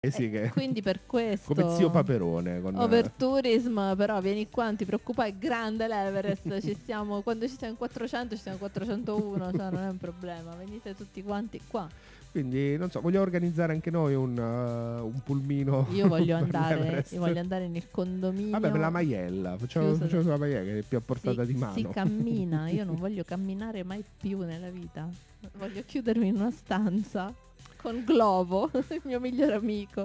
Sì, che quindi per questo come Zio Paperone con Overtourism, però vieni qua, non ti preoccupare, è grande l'Everest, quando ci siamo in 400 ci siamo in 401, cioè non è un problema, venite tutti quanti qua. Quindi non so, vogliamo organizzare anche noi un pulmino. Io voglio per andare l'Everest. nel condominio. Vabbè, per la Maiella, facciamo la Maiella che è più a portata di mano. Si cammina, io non voglio camminare mai più nella vita, voglio chiudermi in una stanza con Globo, il mio migliore amico.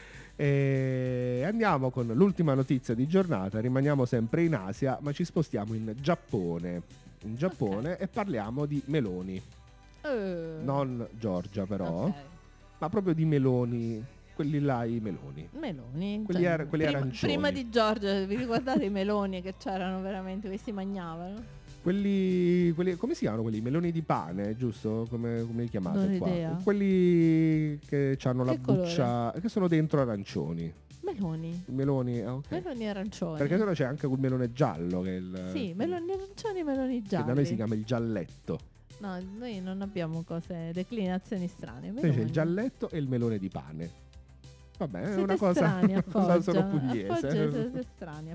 E andiamo con l'ultima notizia di giornata, rimaniamo sempre in Asia, ma ci spostiamo in Giappone. Okay. E parliamo di meloni. Non Giorgia però, okay. Ma proprio di meloni, quelli là i meloni. Quelli arancioni. Prima di Giorgia, vi ricordate i meloni che c'erano veramente, che si mangiavano? Quelli come si chiamano quelli? Meloni di pane, giusto? Come li chiamate non qua? Idea. Quelli che hanno la colore? buccia, che sono dentro arancioni. Meloni, okay. Meloni arancioni. Perché sennò c'è anche quel melone giallo che è il... Sì, meloni arancioni e meloni gialli. Che da noi si chiama il gialletto. No, noi non abbiamo declinazioni strane. Invece il gialletto e il melone di pane. Vabbè, siete è una cosa strani, Appoggia. sono pugliese. Siete strani,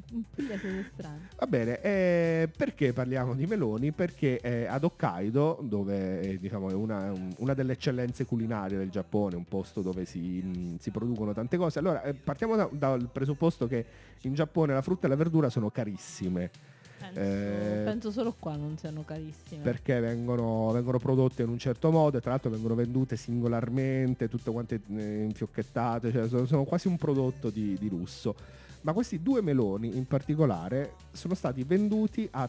Va bene, perché parliamo di meloni? Perché ad Hokkaido, dove diciamo è una delle eccellenze culinarie del Giappone, un posto dove si producono tante cose. Allora, partiamo dal presupposto che in Giappone la frutta e la verdura sono carissime. Penso solo qua non siano carissime, perché vengono prodotte in un certo modo e tra l'altro vengono vendute singolarmente, tutte quante infiocchettate, cioè sono quasi un prodotto di lusso. Ma questi due meloni in particolare sono stati venduti a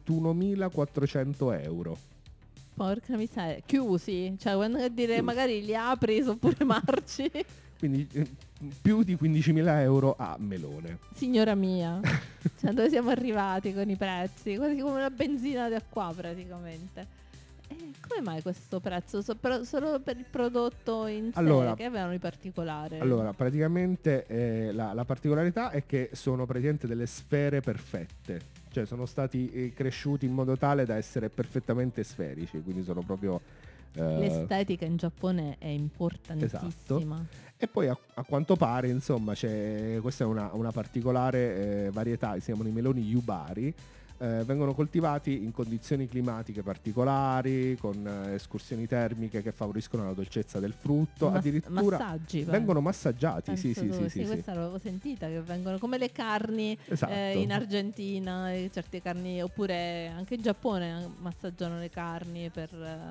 31.400 euro. Porca miseria, chiusi, cioè quando dire magari li apri sono pure marci. Quindi più di 15.000 euro a melone. Signora mia, cioè dove siamo arrivati con i prezzi? Quasi come una benzina da qua praticamente. Come mai questo prezzo? Solo per il prodotto in sé, che avevano i particolari? Allora, praticamente la particolarità è che sono praticamente delle sfere perfette. Cioè sono stati cresciuti in modo tale da essere perfettamente sferici, quindi sono proprio... l'estetica in Giappone è importantissima. Esatto. E poi a quanto pare, insomma, questa è una particolare varietà, si chiamano i meloni yubari. Vengono coltivati in condizioni climatiche particolari, con escursioni termiche che favoriscono la dolcezza del frutto. Addirittura massaggi, vengono massaggiati. Sì, questa l'avevo sentita, che vengono come le carni. Esatto. In Argentina, certe carni, oppure anche in Giappone massaggiano le carni per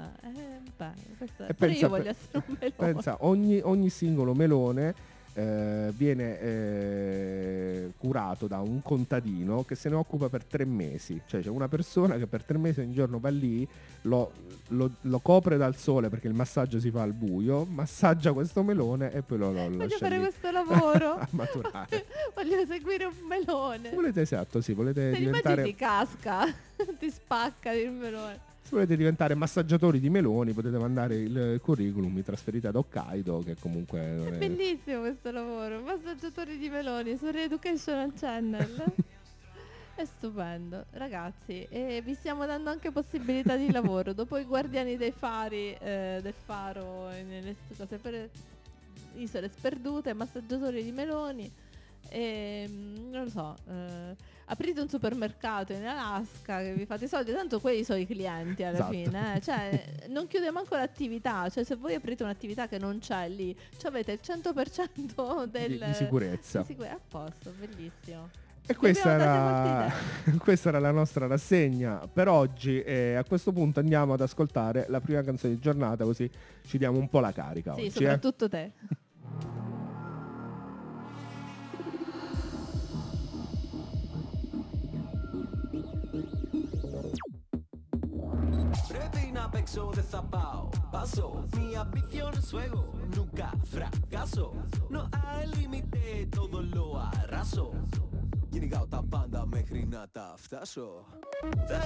io voglio essere un melone. Pensa, ogni singolo melone viene curato da un contadino che se ne occupa per 3 mesi. Cioè c'è una persona che per 3 mesi ogni giorno va lì, lo copre dal sole perché il massaggio si fa al buio, massaggia questo melone e poi lo voglio fare questo lavoro a maturare. Voglio seguire un melone. Volete, esatto, sì, volete se diventare... ti casca ti spacca il melone. Se volete diventare massaggiatori di meloni potete mandare il curriculum, mi trasferite ad Hokkaido, che comunque è bellissimo questo lavoro, massaggiatori di meloni su Re-Education Channel. È stupendo, ragazzi, e vi stiamo dando anche possibilità di lavoro dopo i guardiani dei fari, del faro nelle cose per isole sperdute, massaggiatori di meloni. Non lo so, aprite un supermercato in Alaska che vi fate i soldi, tanto quelli sono i clienti alla fine, cioè non chiude manco l'attività, cioè se voi aprite un'attività che non c'è lì, cioè avete il 100% di sicurezza. A posto, bellissimo. E questa era la nostra rassegna per oggi, e a questo punto andiamo ad ascoltare la prima canzone di giornata, così ci diamo un po' la carica. Sì, oggi, soprattutto te. Pexo de zapao, paso, mi ambición es fuego, nunca fracaso. No hay límite, todo lo arraso. Jinigao tapanda, mehrinata, ftaso.